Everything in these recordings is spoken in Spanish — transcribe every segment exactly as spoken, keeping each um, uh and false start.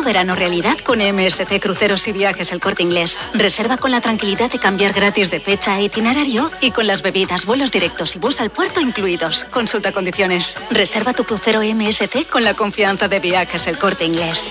verano realidad con M S C Cruceros y Viajes El Corte Inglés. Reserva con la tranquilidad de cambiar gratis de fecha e itinerario y con las bebidas, vuelos directos y bus al puerto incluidos. Consulta condiciones. Reserva tu crucero M S C con la confianza de Viajes El Corte Inglés.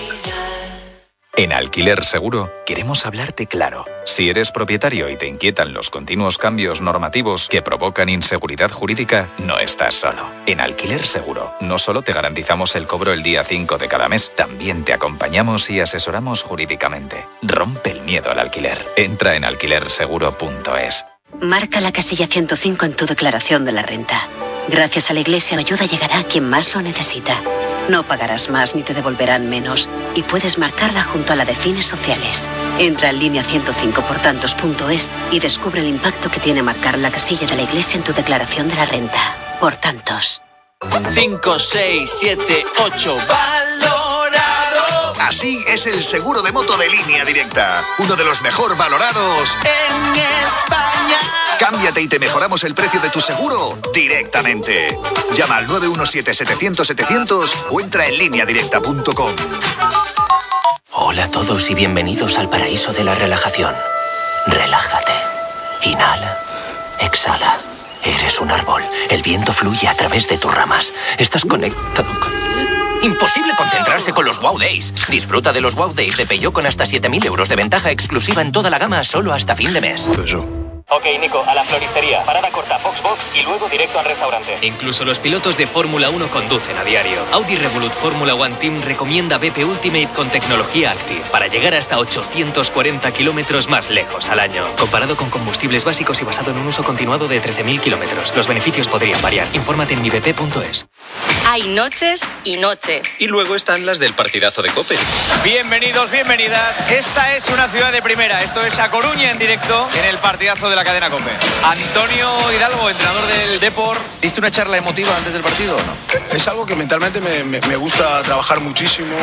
En Alquiler Seguro queremos hablarte claro. Si eres propietario y te inquietan los continuos cambios normativos que provocan inseguridad jurídica, no estás solo. En Alquiler Seguro no solo te garantizamos el cobro el día cinco de cada mes, también te acompañamos y asesoramos jurídicamente. Rompe el miedo al alquiler. Entra en alquiler seguro punto es. Marca la casilla ciento cinco en tu declaración de la renta. Gracias a la Iglesia, la ayuda llegará a quien más lo necesita. No pagarás más ni te devolverán menos. Y puedes marcarla junto a la de fines sociales. Entra en línea ciento cinco por tantos punto es y descubre el impacto que tiene marcar la casilla de la Iglesia en tu declaración de la renta. Por tantos. cinco, seis, siete, ocho, valorado. Así es el seguro de moto de Línea Directa. Uno de los mejor valorados en España. Cámbiate y te mejoramos el precio de tu seguro directamente. Llama al nueve uno siete, setecientos, setecientos o entra en línea directa punto com. Hola a todos y bienvenidos al paraíso de la relajación. Relájate. Inhala. Exhala. Eres un árbol. El viento fluye a través de tus ramas. Estás conectado con... Imposible concentrarse con los Wow Days. Disfruta de los Wow Days de Peugeot con hasta siete mil euros de ventaja exclusiva en toda la gama solo hasta fin de mes. Ok, Nico, a la floristería. Parada corta, Box Box y luego directo al restaurante. Incluso los pilotos de Fórmula uno conducen a diario. Audi Revolut Fórmula One Team recomienda B P Ultimate con tecnología Active para llegar hasta ochocientos cuarenta kilómetros más lejos al año. Comparado con combustibles básicos y basado en un uso continuado de trece mil kilómetros. Los beneficios podrían variar. Infórmate en mi b p punto es. Hay noches y noches. Y luego están las del partidazo de COPE. Bienvenidos, bienvenidas. Esta es una ciudad de primera. Esto es A Coruña en directo en el partidazo de la cadena COPE. Antonio Hidalgo, entrenador del Depor. ¿Diste una charla emotiva antes del partido o no? Es algo que mentalmente me, me, me gusta trabajar muchísimo.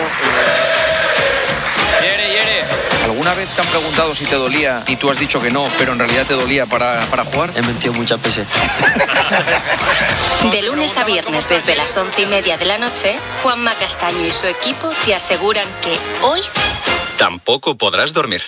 Yere, Yere. ¿Alguna vez te han preguntado si te dolía y tú has dicho que no, pero en realidad te dolía para, para jugar? He mentido muchas veces. De lunes a viernes desde las once y media de la noche, Juanma Castaño y su equipo te aseguran que hoy tampoco podrás dormir.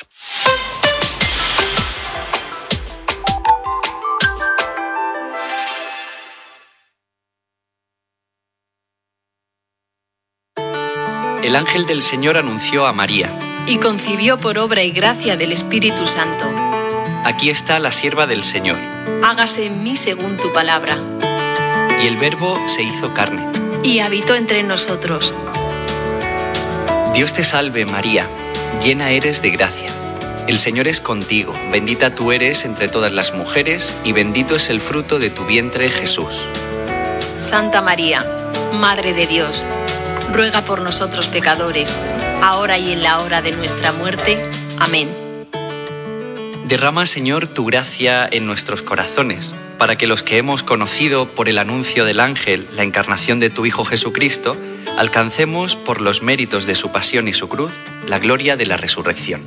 El ángel del Señor anunció a María. Y concibió por obra y gracia del Espíritu Santo. Aquí está la sierva del Señor. Hágase en mí según tu palabra. Y el Verbo se hizo carne. Y habitó entre nosotros. Dios te salve, María, llena eres de gracia. El Señor es contigo, bendita tú eres entre todas las mujeres, y bendito es el fruto de tu vientre, Jesús. Santa María, Madre de Dios, ruega por nosotros pecadores, ahora y en la hora de nuestra muerte. Amén. Derrama, Señor, tu gracia en nuestros corazones, para que los que hemos conocido por el anuncio del ángel la encarnación de tu Hijo Jesucristo, alcancemos, por los méritos de su pasión y su cruz, la gloria de la resurrección.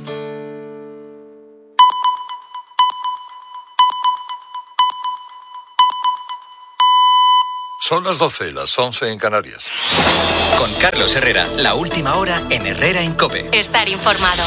Son las doce, las once en Canarias. Con Carlos Herrera, la última hora en Herrera en COPE. Estar informado.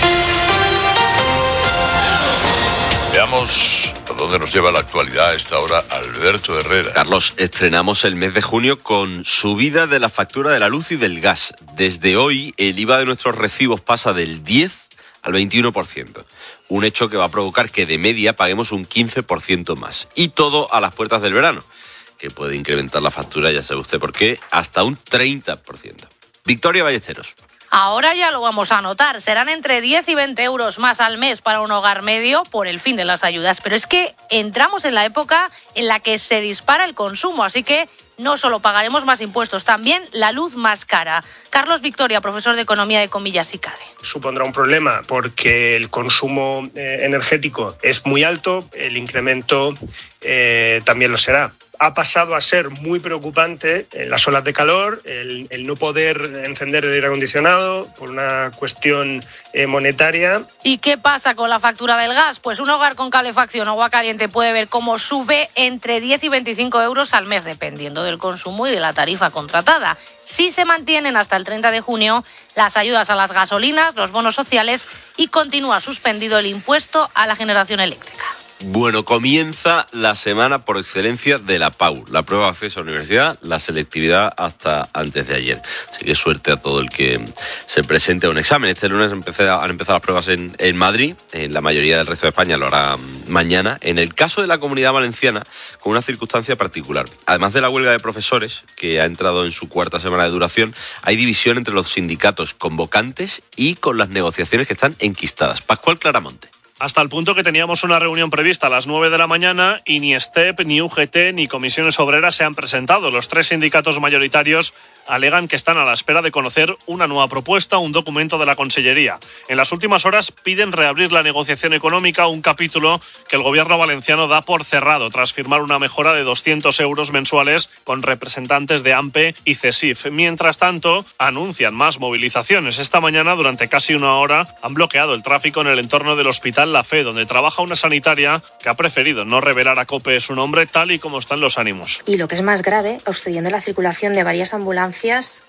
Veamos a dónde nos lleva la actualidad a esta hora Alberto Herrera. Carlos, estrenamos el mes de junio con subida de la factura de la luz y del gas. Desde hoy, el I V A de nuestros recibos pasa del diez al veintiuno por ciento. Un hecho que va a provocar que de media paguemos un quince por ciento más. Y todo a las puertas del verano, que puede incrementar la factura, ya sabe usted por qué, hasta un treinta por ciento. Victoria Ballesteros. Ahora ya lo vamos a notar, serán entre diez y veinte euros más al mes para un hogar medio por el fin de las ayudas. Pero es que entramos en la época en la que se dispara el consumo, así que no solo pagaremos más impuestos, también la luz más cara. Carlos Victoria, profesor de Economía de Comillas y CADE. Supondrá un problema porque el consumo eh, energético es muy alto, el incremento eh, también lo será. ha pasado a ser muy preocupante en las olas de calor, el, el no poder encender el aire acondicionado por una cuestión eh, monetaria. ¿Y qué pasa con la factura del gas? Pues un hogar con calefacción o agua caliente puede ver cómo sube entre diez y veinticinco euros al mes, dependiendo del consumo y de la tarifa contratada. Si se mantienen hasta el treinta de junio las ayudas a las gasolinas, los bonos sociales y continúa suspendido el impuesto a la generación eléctrica. Bueno, comienza la semana por excelencia de la P A U, la prueba de acceso a la universidad, la selectividad hasta antes de ayer. Así que suerte a todo el que se presente a un examen. Este lunes han empezado las pruebas en, en Madrid, en la mayoría del resto de España lo hará mañana. En el caso de la Comunidad Valenciana, con una circunstancia particular. Además de la huelga de profesores, que ha entrado en su cuarta semana de duración, hay división entre los sindicatos convocantes y con las negociaciones que están enquistadas. Pascual Claramonte. Hasta el punto que teníamos una reunión prevista a las nueve de la mañana y ni STEP, ni U G T, ni comisiones obreras se han presentado. Los tres sindicatos mayoritarios alegan que están a la espera de conocer una nueva propuesta, un documento de la Consellería. En las últimas horas piden reabrir la negociación económica, un capítulo que el gobierno valenciano da por cerrado tras firmar una mejora de doscientos euros mensuales con representantes de AMPE y CESIF. Mientras tanto, anuncian más movilizaciones. Esta mañana, durante casi una hora, han bloqueado el tráfico en el entorno del Hospital La Fe, donde trabaja una sanitaria que ha preferido no revelar a COPE su nombre, tal y como están los ánimos. Y lo que es más grave, obstruyendo la circulación de varias ambulancias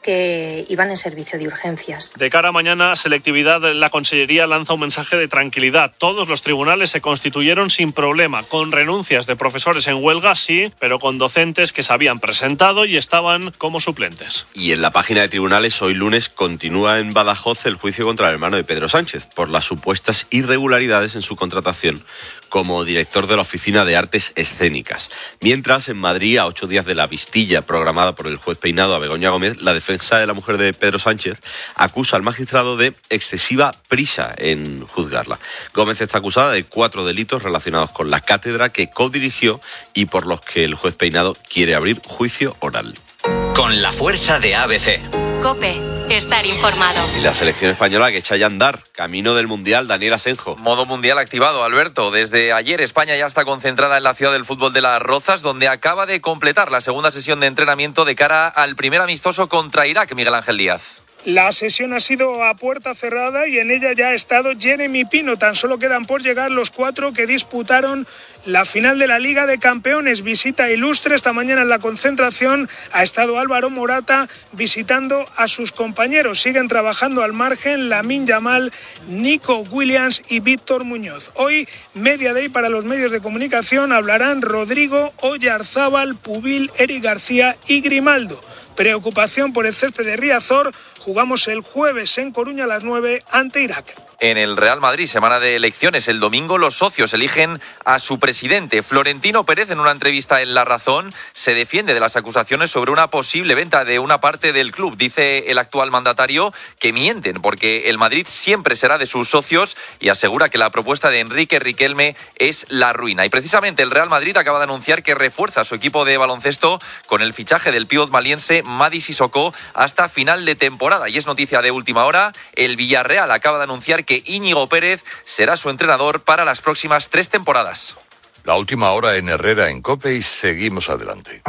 que iban en servicio de urgencias. De cara a mañana, selectividad, la Consellería lanza un mensaje de tranquilidad. Todos los tribunales se constituyeron sin problema, con renuncias de profesores en huelga, sí, pero con docentes que se habían presentado y estaban como suplentes. Y en la página de tribunales, hoy lunes, continúa en Badajoz el juicio contra el hermano de Pedro Sánchez por las supuestas irregularidades en su contratación como director de la Oficina de Artes Escénicas. Mientras, en Madrid, a ocho días de la vistilla programada por el juez Peinado a Begoña Gómez, la defensa de la mujer de Pedro Sánchez acusa al magistrado de excesiva prisa en juzgarla. Gómez está acusada de cuatro delitos relacionados con la cátedra que codirigió y por los que el juez Peinado quiere abrir juicio oral. Con la fuerza de A B C. COPE. Estar informado. Y la selección española que echa ya a andar, camino del Mundial, Daniel Asenjo. Modo Mundial activado, Alberto. Desde ayer España ya está concentrada en la ciudad del fútbol de Las Rozas, donde acaba de completar la segunda sesión de entrenamiento de cara al primer amistoso contra Irak, Miguel Ángel Díaz. La sesión ha sido a puerta cerrada y en ella ya ha estado Jeremy Pino. Tan solo quedan por llegar los cuatro que disputaron la final de la Liga de Campeones. Visita ilustre esta mañana en la concentración. Ha estado Álvaro Morata visitando a sus compañeros. Siguen trabajando al margen Lamine Yamal, Nico Williams y Víctor Muñoz. Hoy, media day para los medios de comunicación. Hablarán Rodrigo, Oyarzábal, Pubil, Eric García y Grimaldo. Preocupación por el césped de Riazor. Jugamos el jueves en Coruña a las nueve ante Irak. En el Real Madrid, semana de elecciones, el domingo los socios eligen a su presidente. Florentino Pérez, en una entrevista en La Razón, se defiende de las acusaciones sobre una posible venta de una parte del club. Dice el actual mandatario que mienten porque el Madrid siempre será de sus socios y asegura que la propuesta de Enrique Riquelme es la ruina. Y precisamente el Real Madrid acaba de anunciar que refuerza su equipo de baloncesto con el fichaje del pívot maliense Mady Sissoko hasta final de temporada. Y es noticia de última hora, el Villarreal acaba de anunciar que que Íñigo Pérez será su entrenador para las próximas tres temporadas. La última hora en Herrera, en COPE, y seguimos adelante.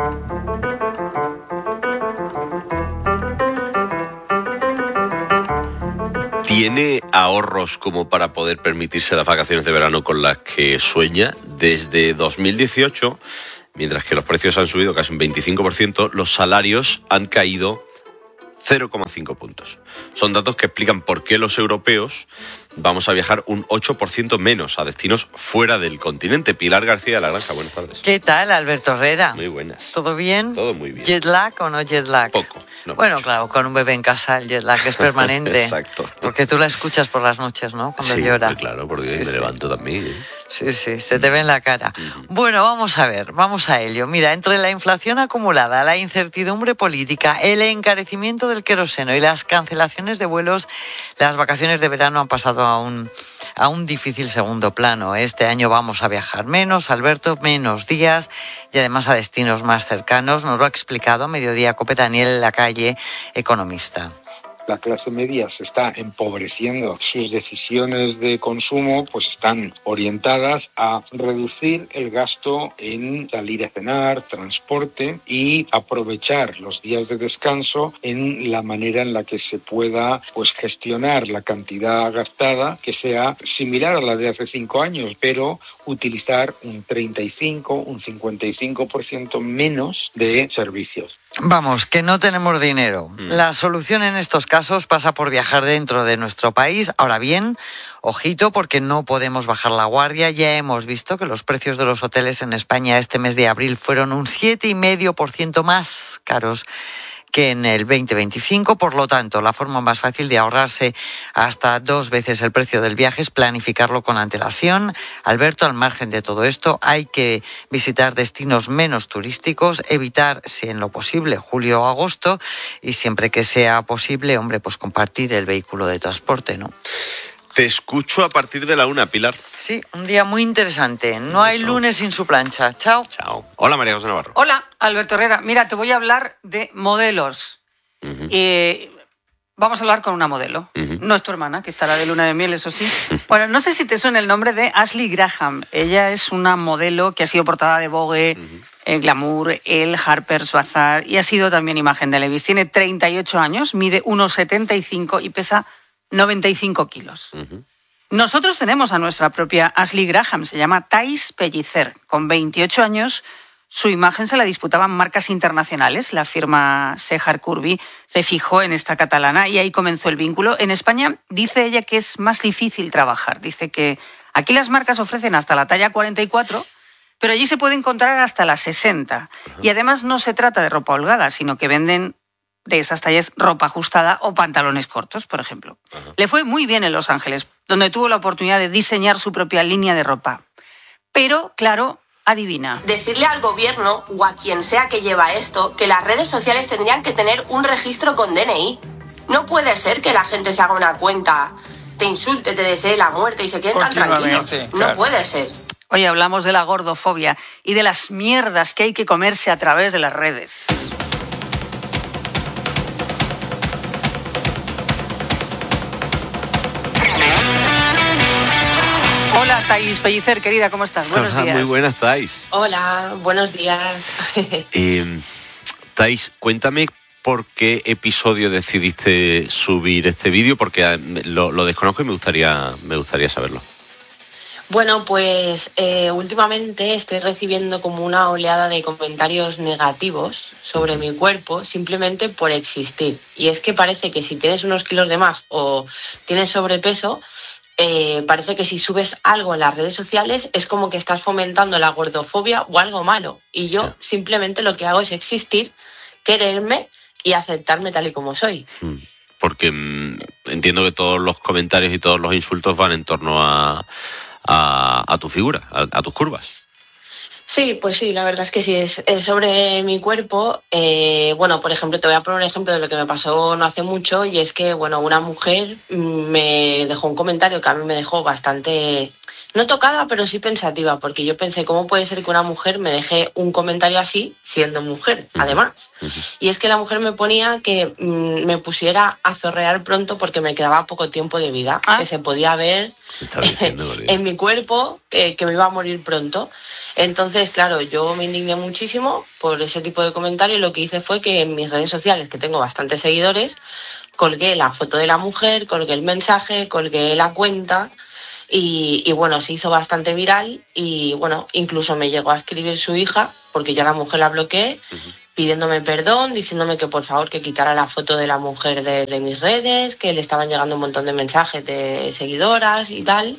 ¿Tiene ahorros como para poder permitirse las vacaciones de verano con las que sueña? Desde dos mil dieciocho, mientras que los precios han subido casi un veinticinco por ciento, los salarios han caído cero coma cinco puntos. Son datos que explican por qué los europeos vamos a viajar un ocho por ciento menos a destinos fuera del continente. Pilar García de la Granja, buenas tardes. ¿Qué tal, Alberto Herrera? Muy buenas. ¿Todo bien? Todo muy bien. ¿Jet lag o no jet lag? Poco. No bueno, mucho. Claro, con un bebé en casa el jet lag es permanente. Exacto. Porque tú la escuchas por las noches, ¿no? Cuando sí, llora. Claro, porque sí, me sí. levanto también. ¿eh? Sí, sí, se te ve en la cara. Bueno, vamos a ver, vamos a ello. Mira, entre la inflación acumulada, la incertidumbre política, el encarecimiento del queroseno y las cancelaciones de vuelos, las vacaciones de verano han pasado a un, a un difícil segundo plano. Este año vamos a viajar menos, Alberto, menos días y además a destinos más cercanos. Nos lo ha explicado a Mediodía COPE Daniel Lacalle, economista. la clase media se está empobreciendo, sus decisiones de consumo pues están orientadas a reducir el gasto en salir a cenar, transporte y aprovechar los días de descanso en la manera en la que se pueda pues gestionar la cantidad gastada que sea similar a la de hace cinco años, pero utilizar un treinta y cinco, un cincuenta y cinco por ciento menos de servicios. Vamos, que no tenemos dinero. Mm. La solución en estos casos pasa por viajar dentro de nuestro país. Ahora bien, ojito, porque no podemos bajar la guardia. Ya hemos visto que los precios de los hoteles en España este mes de abril fueron un siete coma cinco por ciento más caros que en el veinte veinticinco. Por lo tanto, la forma más fácil de ahorrarse hasta dos veces el precio del viaje es planificarlo con antelación. Alberto, al margen de todo esto, hay que visitar destinos menos turísticos, evitar, si en lo posible, julio o agosto, y siempre que sea posible, hombre, pues compartir el vehículo de transporte, ¿no? Te escucho a partir de la una, Pilar. Sí, un día muy interesante. No hay lunes sin su plancha. Chao. Chao. Hola, María José Navarro. Hola, Alberto Herrera. Mira, te voy a hablar de modelos. Uh-huh. Eh, vamos a hablar con una modelo. Uh-huh. No es tu hermana, que estará de luna de miel, eso sí. Uh-huh. Bueno, no sé si te suena el nombre de Ashley Graham. Ella es una modelo que ha sido portada de Vogue, uh-huh. eh, Glamour, Elle, Harper's Bazaar, y ha sido también imagen de Levi's. Tiene treinta y ocho años, mide uno setenta y cinco y pesa noventa y cinco kilos. Uh-huh. Nosotros tenemos a nuestra propia Ashley Graham, se llama Thais Pellicer. Con veintiocho años, su imagen se la disputaban marcas internacionales. La firma Sejar Curvy se fijó en esta catalana y ahí comenzó el vínculo. En España dice ella que es más difícil trabajar. Dice que aquí las marcas ofrecen hasta la talla cuarenta y cuatro, pero allí se puede encontrar hasta la sesenta. Uh-huh. Y además no se trata de ropa holgada, sino que venden de esas tallas ropa ajustada o pantalones cortos, por ejemplo. Uh-huh. Le fue muy bien en Los Ángeles, donde tuvo la oportunidad de diseñar su propia línea de ropa. Pero, claro, adivina. Decirle al gobierno o a quien sea que lleva esto que las redes sociales tendrían que tener un registro con D N I. No puede ser que la gente se haga una cuenta, te insulte, te desee la muerte y se queden tan tranquilos. Claro. No puede ser. Hoy hablamos de la gordofobia y de las mierdas que hay que comerse a través de las redes. Hola, Thais Pellicer, querida, ¿cómo estás? Buenos días. Muy buenas, Thais. Hola, buenos días. eh, Thais, cuéntame por qué episodio decidiste subir este vídeo, porque lo, lo desconozco y me gustaría, me gustaría saberlo. Bueno, pues eh, últimamente estoy recibiendo como una oleada de comentarios negativos sobre mi cuerpo simplemente por existir. Y es que parece que si tienes unos kilos de más o tienes sobrepeso, Eh, parece que si subes algo en las redes sociales es como que estás fomentando la gordofobia o algo malo. Y yo simplemente lo que hago es existir, quererme y aceptarme tal y como soy. Porque mmm, entiendo que todos los comentarios y todos los insultos van en torno a, a, a tu figura, a, a tus curvas. Sí, pues sí, la verdad es que sí, es, es sobre mi cuerpo. Eh, bueno, por ejemplo, te voy a poner un ejemplo de lo que me pasó no hace mucho, y es que, bueno, una mujer me dejó un comentario que a mí me dejó bastante, no tocada, pero sí pensativa, porque yo pensé, ¿cómo puede ser que una mujer me deje un comentario así siendo mujer, además? Uh-huh. Y es que la mujer me ponía que mmm, me pusiera a zorrear pronto porque me quedaba poco tiempo de vida, ¿Ah? que se podía ver diciendo, en mi cuerpo eh, que me iba a morir pronto. Entonces, claro, yo me indigné muchísimo por ese tipo de comentarios. Lo que hice fue que en mis redes sociales, que tengo bastantes seguidores, colgué la foto de la mujer, colgué el mensaje, colgué la cuenta y, y bueno, se hizo bastante viral y bueno, incluso me llegó a escribir su hija, porque yo a la mujer la bloqueé, uh-huh. pidiéndome perdón, diciéndome que por favor que quitara la foto de la mujer de, de mis redes, que le estaban llegando un montón de mensajes de seguidoras y tal.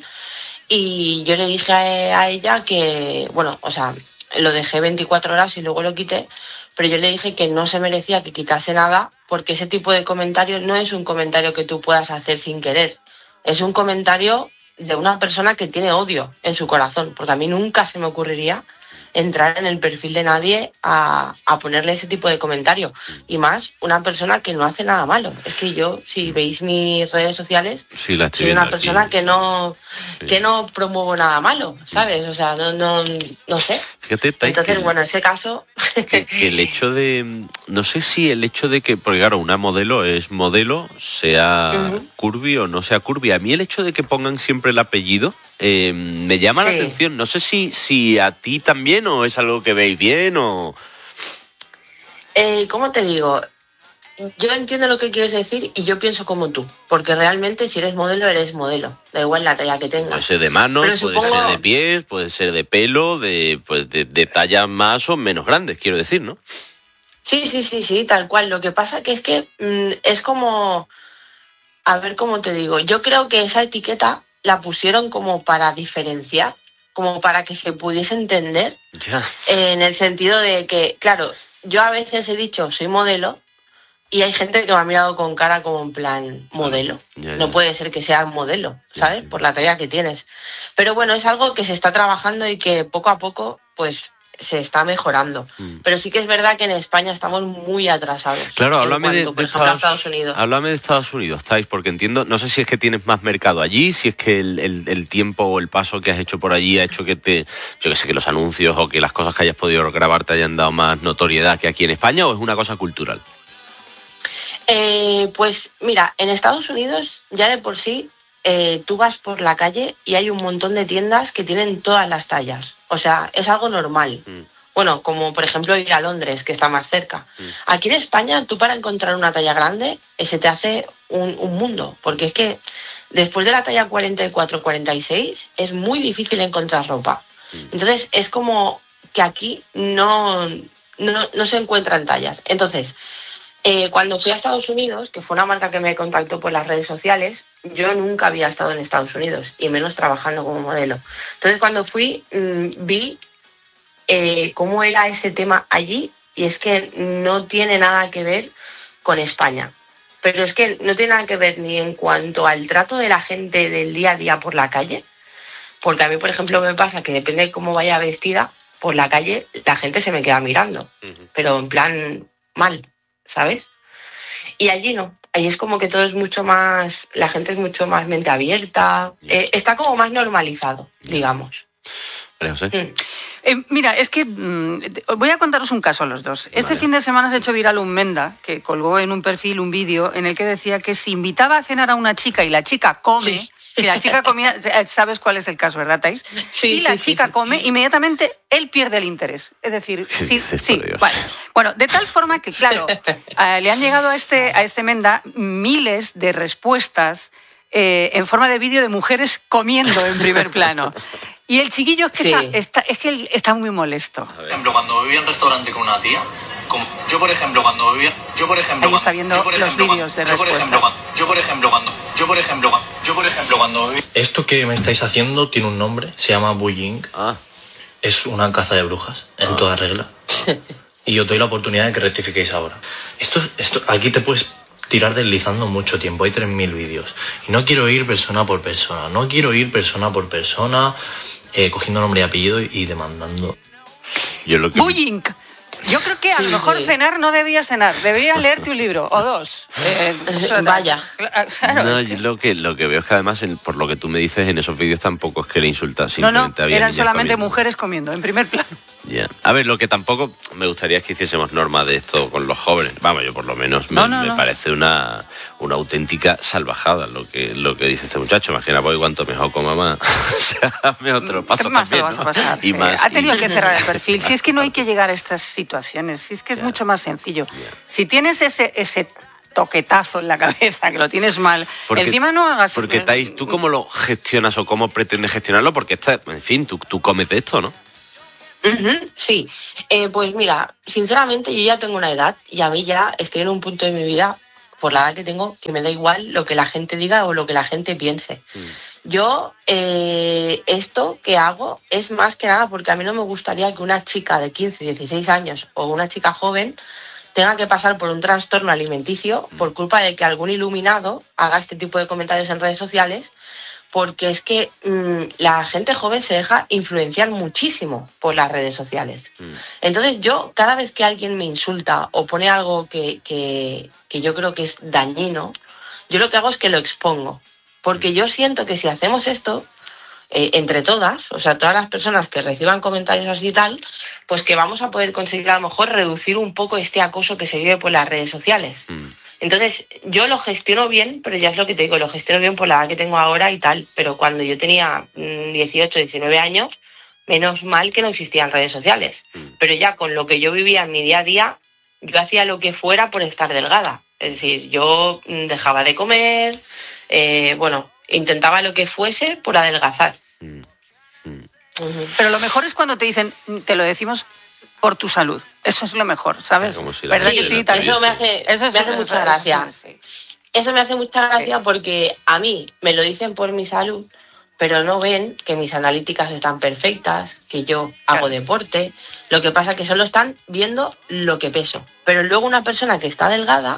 Y yo le dije a, a ella que, bueno, o sea, lo dejé veinticuatro horas y luego lo quité, pero yo le dije que no se merecía que quitase nada, porque ese tipo de comentario no es un comentario que tú puedas hacer sin querer. Es un comentario de una persona que tiene odio en su corazón, porque a mí nunca se me ocurriría entrar en el perfil de nadie a, a ponerle ese tipo de comentario, y más una persona que no hace nada malo. Es que yo, si veis mis redes sociales, sí, la soy una persona aquí. que no sí. que no promuevo nada malo, ¿sabes? O sea, no no no sé. Fíjate, Thais, Entonces, que, bueno, en ese caso... que, que el hecho de... No sé si el hecho de que... Porque claro, una modelo es modelo, sea Ujú. curvy o no sea curvy. A mí el hecho de que pongan siempre el apellido eh, me llama la Sí. atención. No sé si, si a ti también o es algo que veis bien o... Eh, ¿Cómo te digo? Yo entiendo lo que quieres decir y yo pienso como tú, porque realmente si eres modelo, eres modelo, da igual la talla que tengas. Puede ser de manos, Pero puede supongo- ser de pies, puede ser de pelo, de, pues de, de tallas más o menos grandes, quiero decir, ¿no? Sí, sí, sí, sí, tal cual. Lo que pasa que es que mm, es como, a ver cómo te digo, yo creo que esa etiqueta la pusieron como para diferenciar, como para que se pudiese entender, Ya. en el sentido de que, claro, yo a veces he dicho soy modelo y hay gente que me ha mirado con cara como en plan modelo. Ya, No ya. puede ser que seas modelo, ¿sabes? Por la talla que tienes. Pero bueno, es algo que se está trabajando y que poco a poco, pues, se está mejorando. Mm. Pero sí que es verdad que en España estamos muy atrasados. Claro, en háblame de, cuanto, de por ejemplo, a Estados, Estados Unidos. háblame de Estados Unidos, Thais, porque entiendo, no sé si es que tienes más mercado allí, si es que el, el- el tiempo o el paso que has hecho por allí ha hecho que te, yo que sé, que los anuncios o que las cosas que hayas podido grabar te hayan dado más notoriedad que aquí en España, o es una cosa cultural. Eh, pues mira, en Estados Unidos ya de por sí eh, tú vas por la calle y hay un montón de tiendas que tienen todas las tallas. O sea, es algo normal. Mm. Bueno, como por ejemplo ir a Londres, que está más cerca. Aquí en España, tú para encontrar una talla grande, eh, se te hace un, un mundo. Porque es que después de la talla cuarenta y cuatro cuarenta y seis es muy difícil encontrar ropa. Entonces es como que aquí no, no, no se encuentran tallas. Entonces, eh, cuando fui a Estados Unidos, que fue una marca que me contactó por las redes sociales, yo nunca había estado en Estados Unidos, y menos trabajando como modelo. Entonces cuando fui, mmm, vi eh, cómo era ese tema allí, y es que no tiene nada que ver con España. Pero es que no tiene nada que ver ni en cuanto al trato de la gente del día a día por la calle, porque a mí, por ejemplo, me pasa que depende de cómo vaya vestida, por la calle la gente se me queda mirando, pero en plan mal, ¿sabes? Y allí no, allí es como que todo es mucho más, la gente es mucho más mente abierta, eh, está como más normalizado, digamos. María José. Eh, mira, es que mm, voy a contaros un caso a los dos. Este fin de semana se ha hecho viral un menda que colgó en un perfil un vídeo en el que decía que si invitaba a cenar a una chica y la chica come, Sí. si la chica comía, sabes cuál es el caso, ¿verdad, Thais? Sí, si la sí, sí, chica sí. come, inmediatamente él pierde el interés. Es decir, ¿Qué sí, dices, sí. por Dios? Vale. Bueno, de tal forma que, claro, eh, le han llegado a este, a este menda miles de respuestas eh, en forma de vídeo de mujeres comiendo en primer plano. Y el chiquillo es que, Sí. está, está- es que él está muy molesto. Por ejemplo, cuando vivía en restaurante con una tía, con- yo por ejemplo cuando vivía, yo por ejemplo, Ahí cuando- está viendo yo, por los ejemplo, vídeos de cuando- yo por respuesta. ejemplo, cuando- yo por ejemplo cuando, yo por ejemplo cuando, yo por ejemplo cuando vivía- Esto que me estáis haciendo tiene un nombre, se llama bullying. Ah. Es una caza de brujas en toda regla. Y os doy la oportunidad de que rectifiquéis ahora. Esto, esto, aquí te puedes tirar deslizando mucho tiempo, hay tres mil vídeos. Y no quiero ir persona por persona, no quiero ir persona por persona, eh, cogiendo nombre y apellido y, y demandando. Yo lo que... Bullying. Yo creo que a lo mejor cenar no debías cenar, deberías leerte un libro o dos. Eh, Vaya. Claro, No, es que- yo lo que, lo que veo es que además, en- por lo que tú me dices, en esos vídeos tampoco es que le insultas, no, no, simplemente había eran niñas solamente comiendo. mujeres comiendo, en primer plano. Ya. A ver, lo que tampoco me gustaría es que hiciésemos norma de esto con los jóvenes. Vamos, yo por lo menos me, No, no, me no. parece una, una auténtica salvajada lo que, lo que dice este muchacho. Imagina, voy cuanto mejor coma más. O sea, mejor te lo paso ¿Qué más te también, lo vas ¿no? a pasar? Y Sí. más, Ha tenido y- que cerrar el perfil. Si es que no hay que llegar a estas situaciones, si es que es mucho más sencillo. Si tienes ese, ese toquetazo en la cabeza, que lo tienes mal, Porque- encima no hagas... Porque, Thais, ¿tú cómo lo gestionas o cómo pretendes gestionarlo? Porque, esta, en fin, tú, tú comes de esto, ¿no? Ujú, sí, Eh, pues mira, sinceramente yo ya tengo una edad y a mí ya estoy en un punto de mi vida, por la edad que tengo, que me da igual lo que la gente diga o lo que la gente piense. Yo eh, esto que hago es más que nada porque a mí no me gustaría que una chica de quince, dieciséis años o una chica joven tenga que pasar por un trastorno alimenticio por culpa de que algún iluminado haga este tipo de comentarios en redes sociales, porque es que mmm, la gente joven se deja influenciar muchísimo por las redes sociales. Entonces yo, cada vez que alguien me insulta o pone algo que, que, que yo creo que es dañino, yo lo que hago es que lo expongo. Porque yo siento que si hacemos esto, eh, entre todas, o sea, todas las personas que reciban comentarios así y tal, pues que vamos a poder conseguir a lo mejor reducir un poco este acoso que se vive por las redes sociales. Mm. Entonces, yo lo gestiono bien, pero ya es lo que te digo, lo gestiono bien por la edad que tengo ahora y tal, pero cuando yo tenía dieciocho, diecinueve años, menos mal que no existían redes sociales. Mm. Pero ya con lo que yo vivía en mi día a día, yo hacía lo que fuera por estar delgada. Es decir, yo dejaba de comer, eh, bueno, intentaba lo que fuese por adelgazar. Mm. Mm. Uh-huh. Pero lo mejor es cuando te dicen, te lo decimos por tu salud. Eso es lo mejor, ¿sabes? Si ¿verdad que sí? Eso me hace, eso es, me hace eso, mucha gracia. Eso, sí. Eso me hace mucha gracia porque a mí me lo dicen por mi salud, pero no ven que mis analíticas están perfectas, que yo hago deporte. Lo que pasa es que solo están viendo lo que peso. Pero luego una persona que está delgada,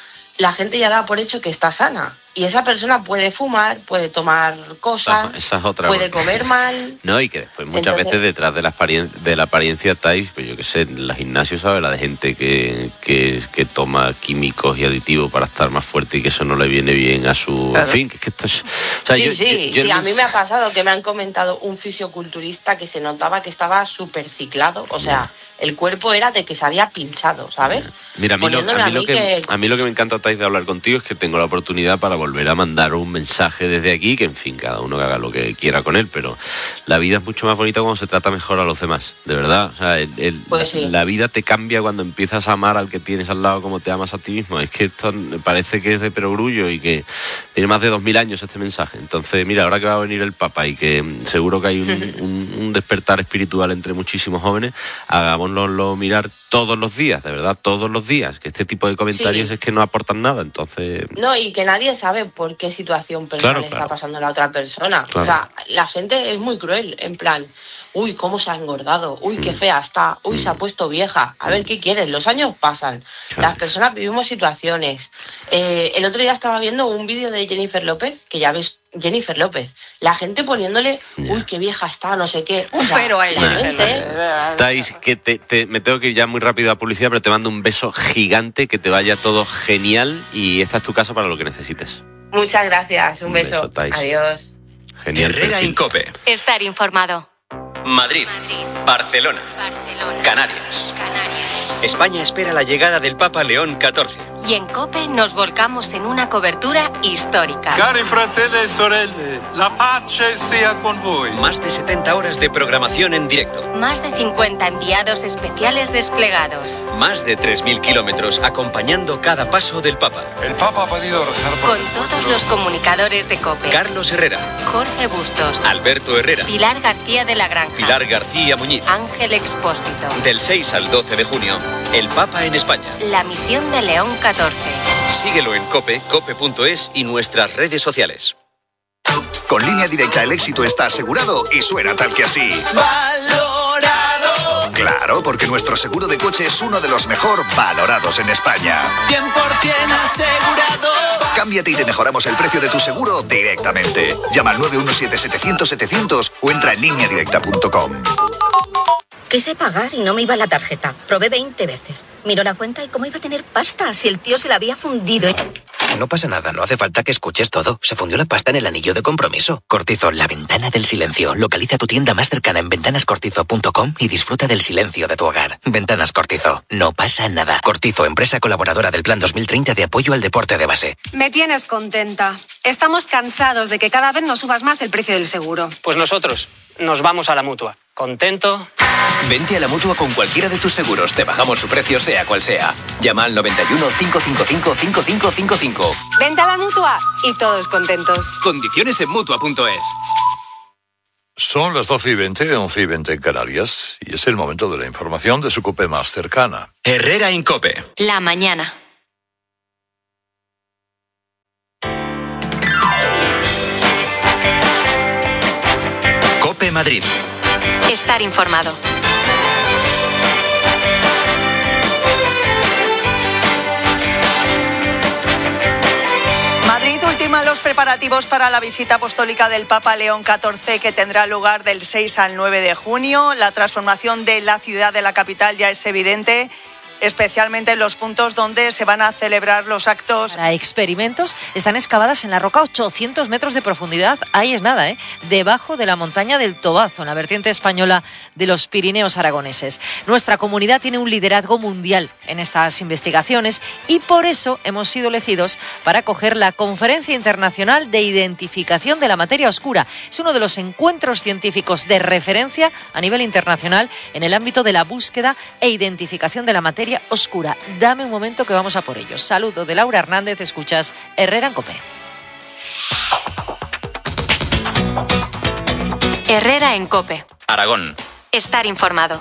la gente ya da por hecho que está sana. Y esa persona puede fumar, puede tomar cosas, esa, esa es otra puede cosa. Comer mal. No, y que después muchas Entonces, veces detrás de la, aparien- de la apariencia estáis, pues yo qué sé, en el gimnasio, ¿sabes? La de gente que, que, que toma químicos y aditivos para estar más fuerte y que eso no le viene bien a su... Claro. En fin, que esto es... O sea, sí, yo, sí, yo, yo sí no... a mí me ha pasado que me han comentado un fisioculturista que se notaba que estaba súper ciclado, o sea... Yeah. El cuerpo era de que se había pinchado, ¿sabes? Mira, a mí, lo, a, mí a, mí lo que, que... a mí lo que me encanta, Thais, de hablar contigo es que tengo la oportunidad para volver a mandar un mensaje desde aquí, que en fin, cada uno que haga lo que quiera con él, pero la vida es mucho más bonita cuando se trata mejor a los demás, de verdad. O sea, el, el, pues sí. La vida te cambia cuando empiezas a amar al que tienes al lado como te amas a ti mismo. Es que esto me parece que es de perogrullo y que tiene más de dos mil años este mensaje. Entonces, mira, ahora que va a venir el Papa y que seguro que hay un, un, un despertar espiritual entre muchísimos jóvenes, hagámoslo mirar todos los días, de verdad, todos los días, que este tipo de comentarios sí. es que no aportan nada, entonces... No, y que nadie sabe por qué situación personal claro, está claro. pasando la otra persona. Claro. O sea, la gente es muy cruel, en plan, uy, cómo se ha engordado, uy, mm. qué fea está, uy, mm. se ha puesto vieja, a ver, ¿qué quieres? Los años pasan, claro. las personas vivimos situaciones. Eh, el otro día estaba viendo un vídeo de Jennifer López, que ya ves, Jennifer López, la gente poniéndole, yeah. uy, qué vieja está, no sé qué. O sea, pero ahí la gente... Thais, que te, te, me tengo que ir ya muy rápido a publicidad, pero te mando un beso gigante, que te vaya todo genial y esta es tu casa para lo que necesites. Muchas gracias, un, un beso. beso Adiós. Genial. Herrera Incope. Estar informado. Madrid, Madrid. Barcelona, Barcelona. Canarias. Canarias. España espera la llegada del Papa León catorce. Y en COPE nos volcamos en una cobertura histórica. Cari fratelli e sorelle, la pace sia con voi. Más de setenta horas de programación en directo. Más de cincuenta enviados especiales desplegados. Más de tres mil kilómetros acompañando cada paso del Papa. El Papa ha pedido rezar por Con todos los comunicadores de COPE. Carlos Herrera. Jorge Bustos. Alberto Herrera. Pilar García de la Granja. Pilar García Muñiz. Ángel Expósito. Del seis al doce de junio, el Papa en España. La misión de León catorce. Síguelo en COPE, cope punto es y nuestras redes sociales. Con Línea Directa el éxito está asegurado y suena tal que así. ¡Valorado! Claro, porque nuestro seguro de coche es uno de los mejor valorados en España. cien por ciento asegurado. Cámbiate y te mejoramos el precio de tu seguro directamente. Llama al nueve uno siete, setecientos, setecientos o entra en línea directa punto com. Quise pagar y no me iba la tarjeta. Probé veinte veces. Miró la cuenta y cómo iba a tener pasta si el tío se la había fundido. No pasa nada, no hace falta que escuches todo. Se fundió la pasta en el anillo de compromiso. Cortizo, la ventana del silencio. Localiza tu tienda más cercana en ventanas cortizo punto com y disfruta del silencio de tu hogar. Ventanas Cortizo, no pasa nada. Cortizo, empresa colaboradora del Plan dos mil treinta de apoyo al deporte de base. Me tienes contenta. Estamos cansados de que cada vez nos subas más el precio del seguro. Pues nosotros nos vamos a la Mutua. ¿Contento? Vente a la Mutua con cualquiera de tus seguros. Te bajamos su precio sea cual sea. Llama al noventa y uno, cinco cinco cinco, cinco cinco cinco cinco. Vente a la Mutua y todos contentos. Condiciones en Mutua punto es. Son las doce y veinte, once y veinte en Canarias, y es el momento de la información de su COPE más cercana. Herrera Incope. La mañana. COPE Madrid. Estar informado. Madrid ultima los preparativos para la visita apostólica del Papa León catorce, que tendrá lugar del seis al nueve de junio. La transformación de la ciudad, de la capital, ya es evidente. especialmente en los puntos donde se van a celebrar los actos. Para experimentos están excavadas en la roca ochocientos metros de profundidad, ahí es nada, ¿eh? Debajo de la montaña del Tobazo, en la vertiente española de los Pirineos aragoneses. Nuestra comunidad tiene un liderazgo mundial en estas investigaciones y por eso hemos sido elegidos para acoger la Conferencia Internacional de Identificación de la Materia Oscura. Es uno de los encuentros científicos de referencia a nivel internacional en el ámbito de la búsqueda e identificación de la materia oscura. Dame un momento que vamos a por ello. Saludo de Laura Hernández, escuchas Herrera en COPE. Herrera en COPE. Aragón. Estar informado.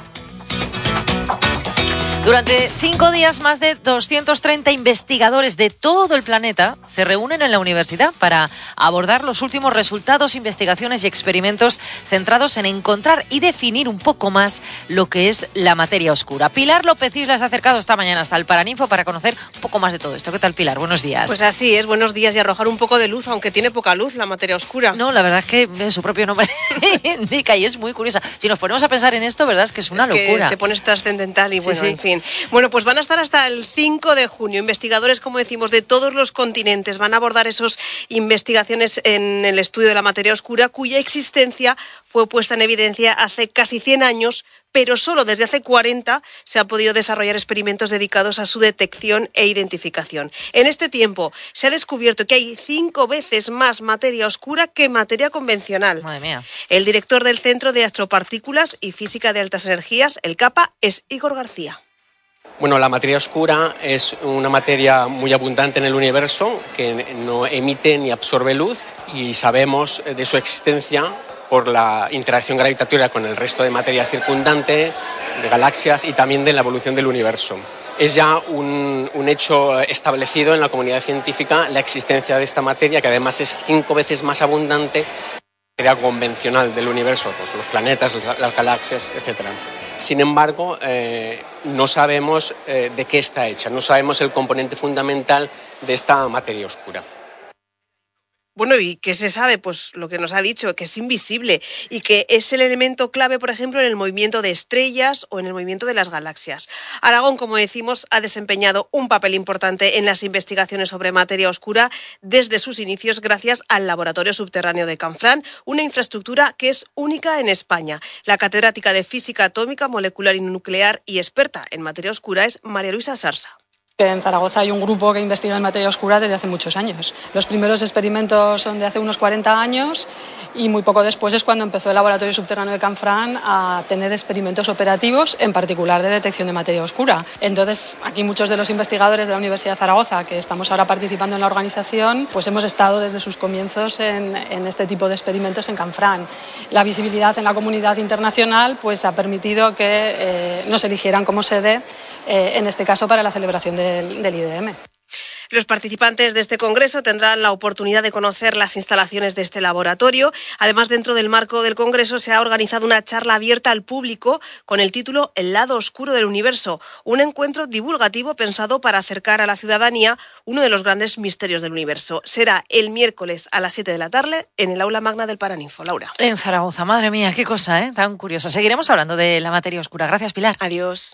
Durante cinco días, más de doscientos treinta investigadores de todo el planeta se reúnen en la universidad para abordar los últimos resultados, investigaciones y experimentos centrados en encontrar y definir un poco más lo que es la materia oscura. Pilar López Islas ha acercado esta mañana hasta el Paraninfo para conocer un poco más de todo esto. ¿Qué tal, Pilar? Buenos días. Pues así es, buenos días, y arrojar un poco de luz, aunque tiene poca luz la materia oscura. No, la verdad es que su propio nombre indica y es muy curiosa. Si nos ponemos a pensar en esto, verdad es que es una es que locura. Te pones trascendental y sí, bueno, sí. en fin. Bueno, pues van a estar hasta el cinco de junio. Investigadores, como decimos, de todos los continentes van a abordar esas investigaciones en el estudio de la materia oscura, cuya existencia fue puesta en evidencia hace casi cien años, pero solo desde hace cuarenta se han podido desarrollar experimentos dedicados a su detección e identificación. En este tiempo se ha descubierto que hay cinco veces más materia oscura que materia convencional. Madre mía. El director del Centro de Astropartículas y Física de Altas Energías, el CAPA, es Igor García. Bueno, la materia oscura es una materia muy abundante en el universo que no emite ni absorbe luz y sabemos de su existencia por la interacción gravitatoria con el resto de materia circundante, de galaxias y también de la evolución del universo. Es ya un, un hecho establecido en la comunidad científica la existencia de esta materia, que además es cinco veces más abundante que la materia convencional del universo, pues los planetas, las, las galaxias, etcétera. Sin embargo, eh, no sabemos eh, de qué está hecha, no sabemos el componente fundamental de esta materia oscura. Bueno, ¿y qué se sabe? Pues lo que nos ha dicho, que es invisible y que es el elemento clave, por ejemplo, en el movimiento de estrellas o en el movimiento de las galaxias. Aragón, como decimos, ha desempeñado un papel importante en las investigaciones sobre materia oscura desde sus inicios gracias al Laboratorio Subterráneo de Canfranc, una infraestructura que es única en España. La catedrática de Física Atómica, Molecular y Nuclear y experta en materia oscura es María Luisa Sarsa. En Zaragoza hay un grupo que investiga en materia oscura desde hace muchos años. Los primeros experimentos son de hace unos cuarenta años y muy poco después es cuando empezó el Laboratorio Subterráneo de Canfranc a tener experimentos operativos, en particular de detección de materia oscura. Entonces, aquí muchos de los investigadores de la Universidad de Zaragoza, que estamos ahora participando en la organización, pues hemos estado desde sus comienzos en, en este tipo de experimentos en Canfranc. La visibilidad en la comunidad internacional pues ha permitido que eh, nos eligieran como sede, eh, en este caso para la celebración de Del, del I D M. Los participantes de este congreso tendrán la oportunidad de conocer las instalaciones de este laboratorio. Además, dentro del marco del congreso se ha organizado una charla abierta al público con el título El lado oscuro del universo, un encuentro divulgativo pensado para acercar a la ciudadanía uno de los grandes misterios del universo. Será el miércoles a las siete de la tarde en el aula magna del Paraninfo. Laura. En Zaragoza, madre mía, qué cosa, ¿eh? Tan curiosa. Seguiremos hablando de la materia oscura. Gracias, Pilar. Adiós.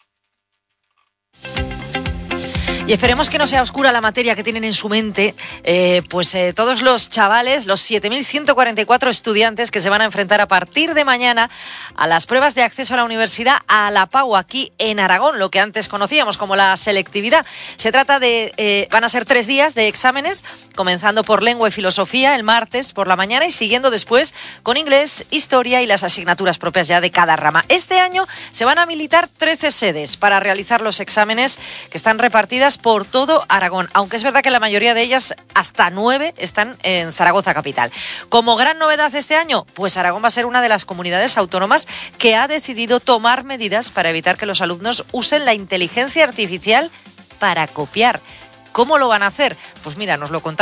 Y esperemos que no sea oscura la materia que tienen en su mente eh, pues eh, todos los chavales, los siete mil ciento cuarenta y cuatro estudiantes que se van a enfrentar a partir de mañana a las pruebas de acceso a la universidad a la PAU aquí en Aragón, lo que antes conocíamos como la selectividad. Se trata de, eh, van a ser tres días de exámenes, comenzando por lengua y filosofía el martes por la mañana y siguiendo después con inglés, historia y las asignaturas propias ya de cada rama. Este año se van a habilitar trece sedes para realizar los exámenes que están repartidas por todo Aragón, aunque es verdad que la mayoría de ellas, hasta nueve, están en Zaragoza capital. Como gran novedad este año, pues Aragón va a ser una de las comunidades autónomas que ha decidido tomar medidas para evitar que los alumnos usen la inteligencia artificial para copiar. ¿Cómo lo van a hacer? Pues mira, nos lo contamos.